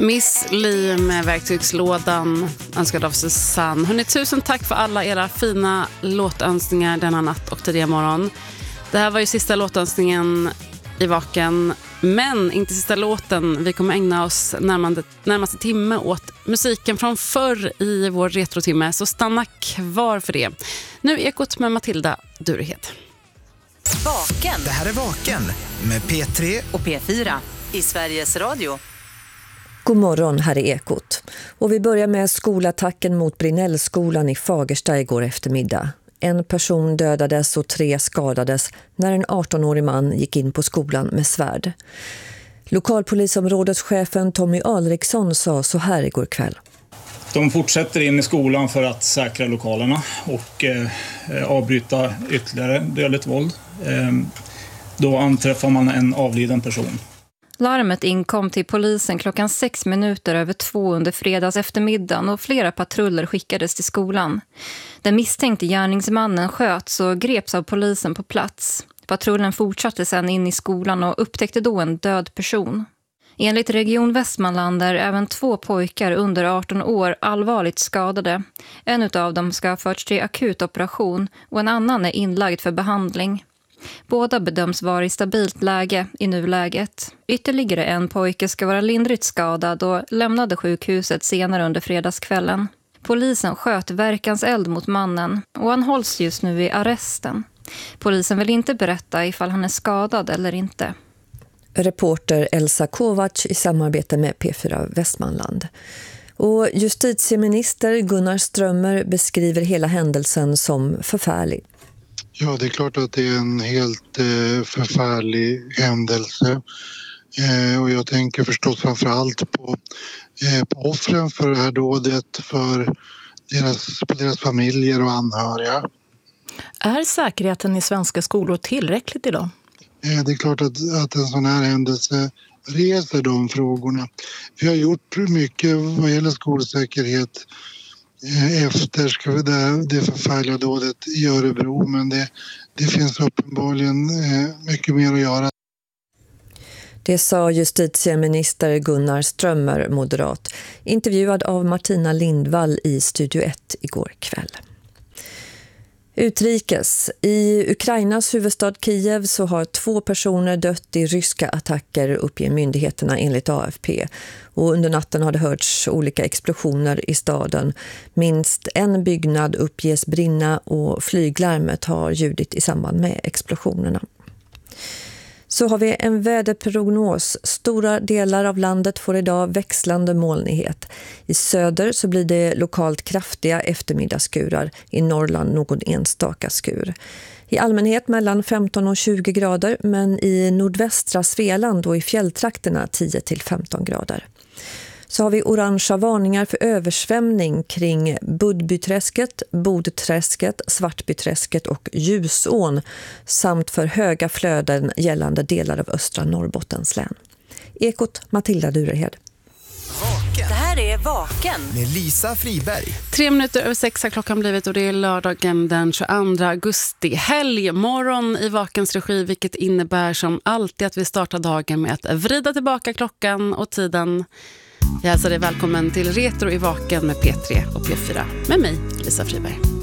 Miss Li med verktygslådan önskad av Susanne. Hörrni, tusen tack för alla era fina låtönskningar denna natt och tidiga morgon. Det här var ju sista låtönskningen i Vaken, men inte sista låten. Vi kommer ägna oss närmaste timme åt musiken från förr i vår retrotimme, så stanna kvar för det. Nu Ekot med Matilda Durehed. Vaken. Det här är Vaken med P3 och P4 i Sveriges Radio. God morgon, här är Ekot. Och vi börjar med skolattacken mot Brinnellskolan i Fagersta igår eftermiddag. En person dödades och 3 skadades när en 18-årig man gick in på skolan med svärd. Lokalpolisområdeschefen Tommy Alriksson sa så här igår kväll. De fortsätter in i skolan för att säkra lokalerna och avbryta ytterligare dödligt våld. Då anträffar man en avliden person. Larmet inkom till polisen klockan 2:06 under fredags eftermiddagen och flera patruller skickades till skolan. Den misstänkte gärningsmannen sköts och greps av polisen på plats. Patrullen fortsatte sedan in i skolan och upptäckte då en död person. Enligt Region Västmanland är även 2 pojkar under 18 år allvarligt skadade. En av dem ska ha förts till akutoperation och en annan är inlagd för behandling. Båda bedöms vara i stabilt läge i nuläget. Ytterligare en pojke ska vara lindrigt skadad och lämnade sjukhuset senare under fredagskvällen. Polisen sköt verkanseld mot mannen och han hålls just nu i arresten. Polisen vill inte berätta ifall han är skadad eller inte. Reporter Elsa Kovacs i samarbete med P4 Västmanland. Och justitieminister Gunnar Strömmer beskriver hela händelsen som förfärlig. Ja, det är klart att det är en helt förfärlig händelse. Och jag tänker förstås framförallt på offren för det här dådet, för deras familjer och anhöriga. Är säkerheten i svenska skolor tillräckligt idag? Det är klart att en sån här händelse reser de frågorna. Vi har gjort mycket vad gäller skolsäkerhet efter det förfärliga dådet i Örebro, men det finns uppenbarligen mycket mer att göra. Det sa justitieminister Gunnar Strömmer, moderat, intervjuad av Martina Lindvall i Studio 1 igår kväll. Utrikes. I Ukrainas huvudstad Kiev så har 2 personer dött i ryska attacker, uppger myndigheterna enligt AFP. Och under natten har det hörts olika explosioner i staden. Minst en byggnad uppges brinna och flyglarmet har ljudit i samband med explosionerna. Så har vi en väderprognos. Stora delar av landet får idag växlande molnighet. I söder så blir det lokalt kraftiga eftermiddagsskurar. I Norrland någon enstaka skur. I allmänhet mellan 15 och 20 grader, men i nordvästra Svealand och i fjälltrakterna 10-15 grader. Så har vi orangea varningar för översvämning kring Budbyträsket, Bodträsket, Svartbyträsket och Ljusån samt för höga flöden gällande delar av östra Norrbottens län. Ekot, Matilda Durehed. Vaken. Det här är Vaken med Lisa Friberg. 6:03 har klockan blivit och det är lördagen den 22 augusti. Helgmorgon i Vakens regi, vilket innebär som alltid att vi startar dagen med att vrida tillbaka klockan och tiden. Jag hälsar dig välkommen till Retro i Vaken med P3 och P4 med mig, Lisa Friberg.